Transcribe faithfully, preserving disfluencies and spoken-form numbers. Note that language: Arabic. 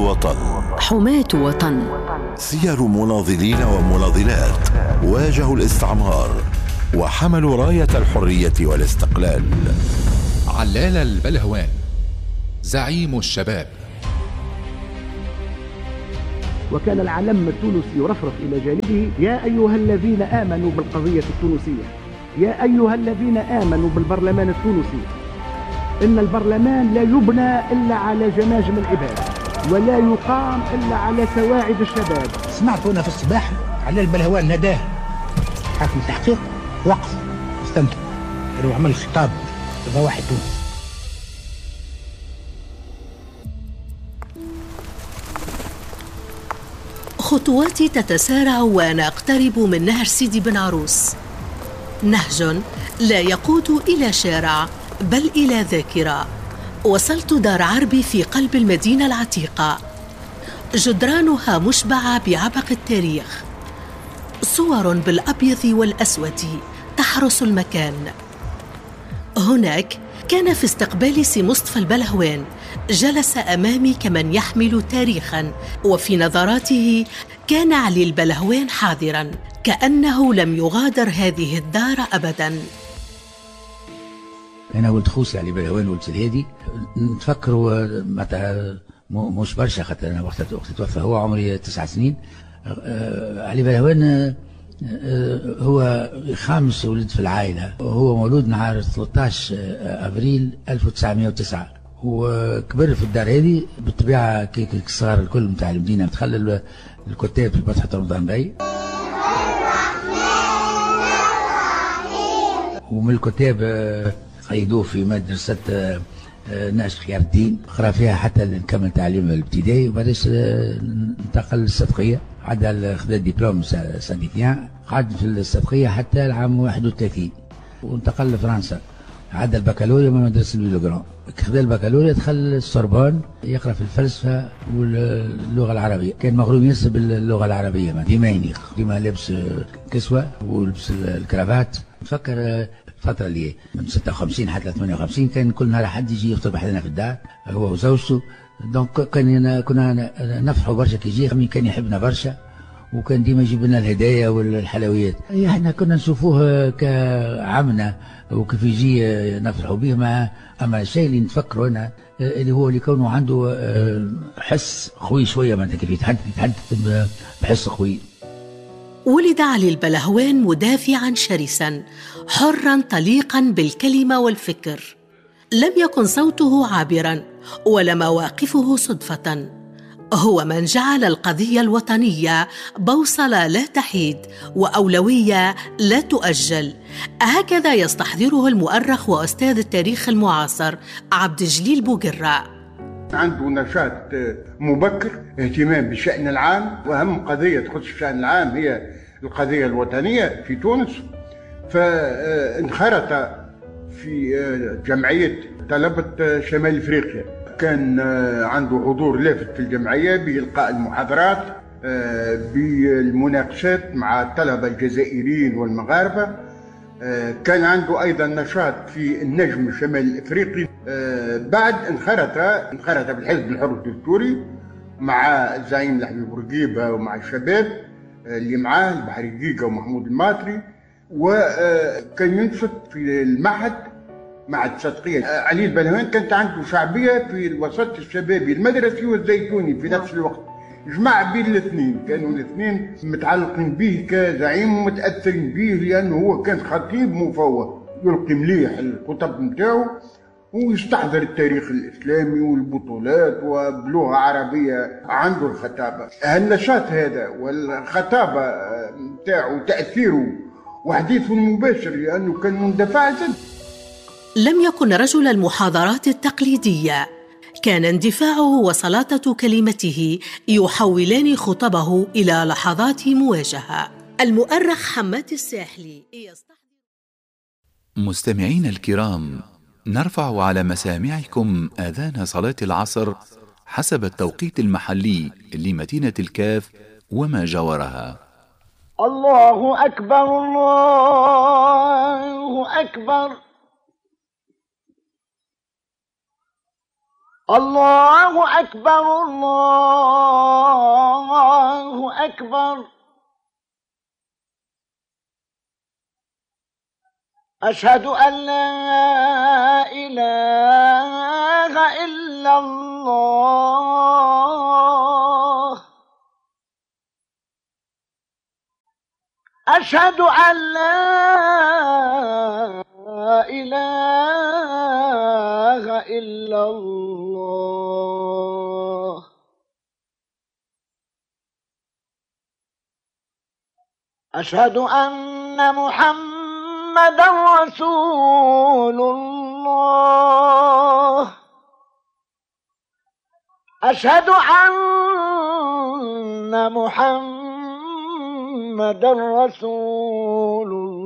وطن. حماة وطن. سير مناضلين ومناضلات واجهوا الاستعمار وحملوا راية الحرية والاستقلال. علال البلهوان زعيم الشباب. وكان العلم التونسي يرفرف إلى جانبه: يا أيها الذين آمنوا بالقضية التونسية، يا أيها الذين آمنوا بالبرلمان التونسي، إن البرلمان لا يبنى إلا على جماجم العباد ولا يقام إلا على سواعد الشباب. سمعت هنا في الصباح على البلهوان ناداه حاكم التحقيق، وقف استمتع يروح عمل خطاب لضواحي تونس. خطواتي تتسارع وأنا أقترب من نهر سيدي بن عروس، نهج لا يقود إلى شارع بل إلى ذاكرة. وصلت دار عربي في قلب المدينة العتيقة، جدرانها مشبعة بعبق التاريخ، صور بالأبيض والأسود تحرس المكان. هناك كان في استقبال سي مصطفى البلهوان، جلس أمامي كمن يحمل تاريخاً، وفي نظراته كان علي البلهوان حاضراً، كأنه لم يغادر هذه الدار أبداً. أنا ولد خوسي علي البلهوان، ولد الهادي. نتفكروا متى مش برشا، خاطر أنا وقت وقت توفى هو عمري تسع سنين. علي البلهوان هو خامس ولد في العائلة، هو مولود نهار ثلاثة عشر أبريل ألف وتسعمائة وتسعة، وكبر في الدار هذه بالطبيعة كيك الصغار الكل نتاع المدينة. تخلى الكتاب في فتحة رمضان باي، ومن الكتاب قيدوه في مدرسة ناشط خيار الدين، قرا فيها حتى نكمل تعليم الابتدائي، وبعدين انتقل للصدقية، عاد خذا الدبلوم سانديتيان، قعد في الصدقية حتى العام واحد وثلاثين، وانتقل لفرنسا، عاد البكالوريا من مدرسة لوي لوغران. خذا البكالوريا دخل السوربون يقرا في الفلسفة واللغة العربية، كان مغروم ياسر باللغة العربية، ديما ينيخ، ديما لابس كسوة ولبس الكرافات. نفكر الفترة اللي من ستة وخمسين حتى ثمانية وخمسين كان كل نهار حد يجي يفطر بحدنا في الدار هو وزوجته، دونك كان كنا نفرحوا برشا كي يجي، كان يحبنا برشا، وكان ديما يجيب لنا الهدايا والحلويات. احنا كنا نشوفوه كعمنا وكيف يجي نفرحوا به. مع اما الشيء اللي نتفكره هنا اللي هو اللي كونه عنده حس خوي شويه، معناتها كيف يتحدث يتحدث بحس خوي. ولد علي البلهوان مدافعاً شرساً، حراً طليقاً بالكلمة والفكر. لم يكن صوته عابراً ولا مواقفه صدفة، هو من جعل القضية الوطنية بوصلة لا تحيد وأولوية لا تؤجل. هكذا يستحضره المؤرخ وأستاذ التاريخ المعاصر عبد الجليل بوقراء. عنده نشاط مبكر، اهتمام بالشأن العام، وأهم قضية تخص الشأن العام هي القضية الوطنية في تونس. فانخرط في جمعية طلبة شمال أفريقيا، كان عنده حضور لافت في الجمعية بإلقاء المحاضرات، بالمناقشات مع الطلبة الجزائريين والمغاربة. كان عنده أيضا نشاط في النجم الشمال الأفريقي. بعد انخرط انخرط بالحزب الحر الدستوري مع الزعيم الحبيب بورقيبة ومع الشباب اللي معاه البحري جيجا ومحمود الماطري، وكان ينشط في المعهد معهد الصدقية. علي البلهوان كانت عنده شعبية في الوسط الشبابي المدرسي والزيتوني في نفس الوقت، جمع بين الاثنين، كانوا الاثنين متعلقين به كزعيم ومتأثرين به، لأنه هو كان خطيب مفوه يلقي مليح الخطب نتاعو ويستحضر التاريخ الإسلامي والبطولات وبلغة عربية. عنده الخطابة، النشاط هذا والخطابة نتاعو تأثيره وحديثه المباشر، لأنه كان مندفع جدا. لم يكن رجل المحاضرات التقليدية، كان اندفاعه وسلاطة كلمته يحولان خطبه إلى لحظات مواجهة. المؤرخ حماد الساحلي. مستمعين الكرام، نرفع على مسامعكم آذان صلاة العصر حسب التوقيت المحلي لمدينة الكاف وما جاورها. الله أكبر، الله أكبر، الله أكبر الله أكبر. أشهد أن لا إله إلا الله. أشهد أن لا إله إلا الله. أشهد أن محمدا رسول الله. أشهد أن محمدا رسول الله.